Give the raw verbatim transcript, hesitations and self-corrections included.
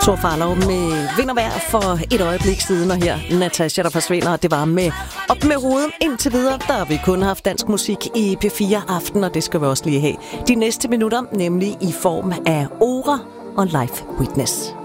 Thor Farlov med Vind og Vejr for et øjeblik siden, og her Natasha, der forsvinder. Det var med Op med hovedet. Indtil videre, der har vi kun haft dansk musik i P fire Aften, og det skal vi også lige have de næste minutter, nemlig i form af Ora og Live Witness.